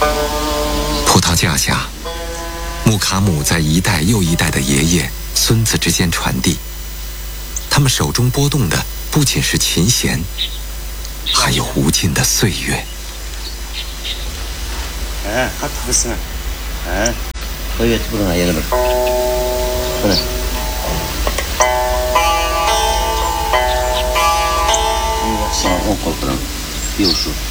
葡萄架下，木卡姆在一代又一代的爷爷、孙子之间传递。他们手中拨动的不仅是琴弦，还有无尽的岁月。 还不是我也不能一个人。我过不能，有数。